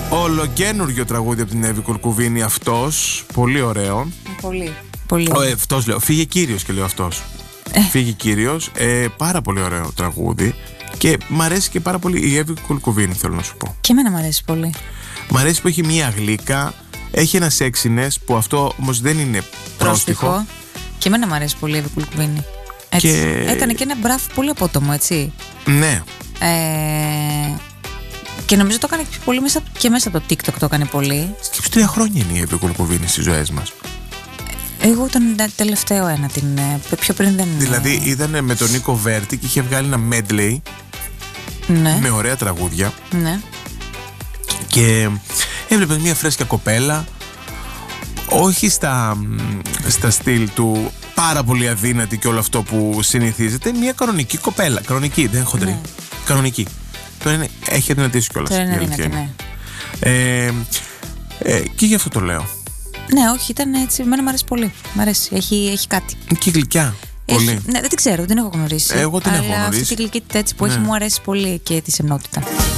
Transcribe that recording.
Ολοκένουργιο τραγούδι από την Εύη Κολκουβίνη αυτός. Πολύ ωραίο. Πολύ. Αυτός λέω. Φύγε Κύριος και λέω αυτός. Φύγε Κύριος. Πάρα πολύ ωραίο τραγούδι. Και μ' αρέσει και πάρα πολύ η Εύη Κολκουβίνη, θέλω να σου πω. Και εμένα μ' αρέσει πολύ. Μ' αρέσει που έχει μία γλύκα. Έχει ένα sexiness που αυτό όμως δεν είναι πρόστιχο. Και εμένα μ' αρέσει πολύ η Εύη Κολκουβίνη. Έκανε και ένα μπράφ πολύ απότομο, έτσι. Ναι. Και νομίζω το έκανε πολύ και μέσα από το TikTok το έκανε πολύ. Σκέψου 3 χρόνια είναι η Εύη Κολκουβίνη στις ζωές μας. Εγώ τον τελευταίο ένα, πιο πριν δεν. Δηλαδή είδανε με τον Νίκο Βέρτη και είχε βγάλει ένα medley. Ναι. Με ωραία τραγούδια. Ναι. Και έβλεπε μια φρέσκια κοπέλα. Όχι στα στυλ του πάρα πολύ αδύνατη και όλο αυτό που συνηθίζεται. Μια κανονική κοπέλα. Κανονική, δεν χοντρή. Ναι. Κανονική. Τώρα έχει αδυνατήσει κιόλας. Τώρα είναι αδυνατή, ναι. Και γι' αυτό το λέω. Ναι, όχι, ήταν έτσι. Εμένα μου αρέσει πολύ. Μ' αρέσει. Έχει κάτι. Και γλυκιά. Πολύ. Ναι, δεν την ξέρω, δεν την έχω γνωρίσει. Εγώ την έχω γνωρίσει. Αυτή τη γλυκύτητα έτσι που έχει μου αρέσει πολύ και τη σεμνότητα.